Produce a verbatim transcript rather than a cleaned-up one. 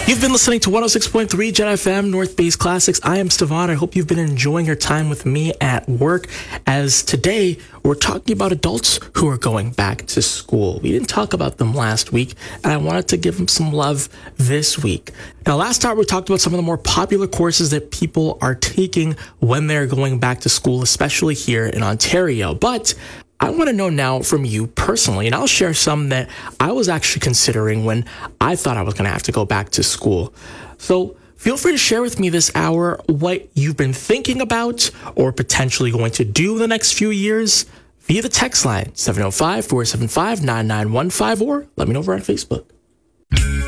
You've been listening to one oh six point three Gen F M, North Base Classics. I am Stefan. I hope you've been enjoying your time with me at work, as today we're talking about adults who are going back to school. We didn't talk about them last week, and I wanted to give them some love this week. Now, last time we talked about some of the more popular courses that people are taking when they're going back to school, especially here in Ontario. But I want to know now from you personally, and I'll share some that I was actually considering when I thought I was going to have to go back to school. So feel free to share with me this hour what you've been thinking about or potentially going to do in the next few years via the text line seven oh five, four seven five, nine nine one five, or let me know over on Facebook.